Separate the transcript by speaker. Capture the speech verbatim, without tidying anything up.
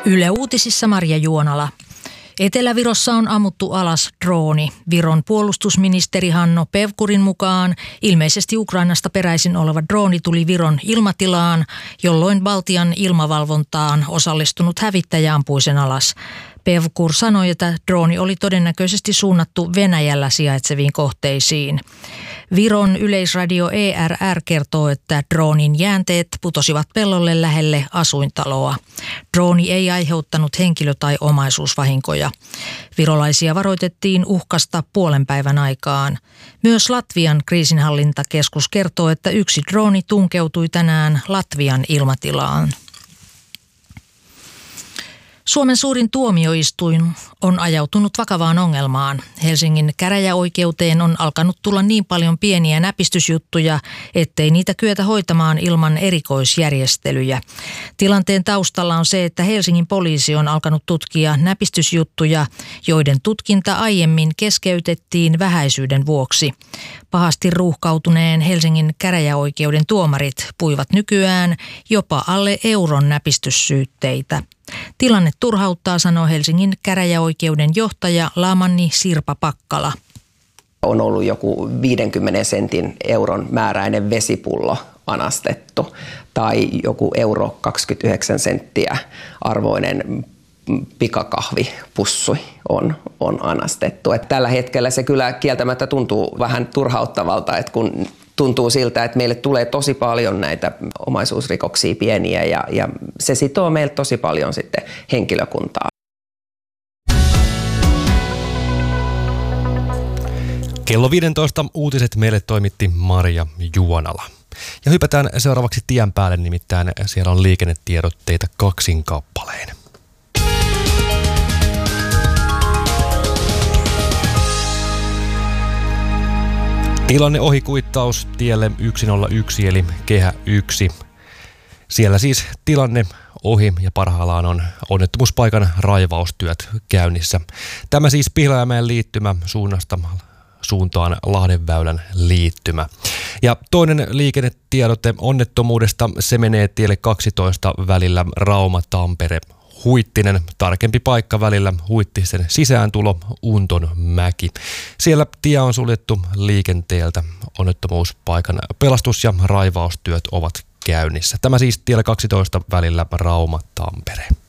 Speaker 1: Yle Uutisissa Marja Juonala. Etelä-Virossa on ammuttu alas drooni. Viron puolustusministeri Hanno Pevkurin mukaan ilmeisesti Ukrainasta peräisin oleva drooni tuli Viron ilmatilaan, jolloin Baltian ilmavalvontaan osallistunut hävittäjä ampui sen alas. Pevkur sanoi, että drooni oli todennäköisesti suunnattu Venäjällä sijaitseviin kohteisiin. Viron yleisradio E R R kertoo, että droonin jäänteet putosivat pellolle lähelle asuintaloa. Drooni ei aiheuttanut henkilö- tai omaisuusvahinkoja. Virolaisia varoitettiin uhkasta puolen päivän aikaan. Myös Latvian kriisinhallintakeskus kertoo, että yksi drooni tunkeutui tänään Latvian ilmatilaan. Suomen suurin tuomioistuin on ajautunut vakavaan ongelmaan. Helsingin käräjäoikeuteen on alkanut tulla niin paljon pieniä näpistysjuttuja, ettei niitä kyetä hoitamaan ilman erikoisjärjestelyjä. Tilanteen taustalla on se, että Helsingin poliisi on alkanut tutkia näpistysjuttuja, joiden tutkinta aiemmin keskeytettiin vähäisyyden vuoksi. Pahasti ruuhkautuneen Helsingin käräjäoikeuden tuomarit puivat nykyään jopa alle euron näpistyssyytteitä. Tilanne turhauttaa, sanoo Helsingin käräjäoikeuden johtaja Laamanni Sirpa Pakkala.
Speaker 2: On ollut joku viidenkymmenen sentin euron määräinen vesipullo anastettu tai joku euro kaksikymmentäyhdeksän senttiä arvoinen pikakahvipussu on, on anastettu. Et tällä hetkellä se kyllä kieltämättä tuntuu vähän turhauttavalta, että kun tuntuu siltä, että meille tulee tosi paljon näitä omaisuusrikoksia pieniä ja, ja se sitoo meille tosi paljon sitten henkilökuntaa.
Speaker 3: Kello viisitoista uutiset meille toimitti Marja Juonala. Ja hypätään seuraavaksi tien päälle, nimittäin siellä on liikennetiedotteita kaksin kappaleen. Tilanne ohikuittaus tielle yksi nolla yksi eli kehä yksi. Siellä siis tilanne ohi ja parhaillaan on onnettomuuspaikan raivaustyöt käynnissä. Tämä siis Pihlajamäen liittymä suunnasta suuntaan Lahdenväylän liittymä. Ja toinen liikennetiedote onnettomuudesta, se menee tielle kaksitoista välillä Rauma-Tampere. Huittinen, tarkempi paikka välillä Huittisen sisääntulo, Untonmäki. Siellä tie on suljettu liikenteeltä. Onnettomuuspaikan pelastus- ja raivaustyöt ovat käynnissä. Tämä siis tiellä kaksitoista välillä Rauma-Tampere.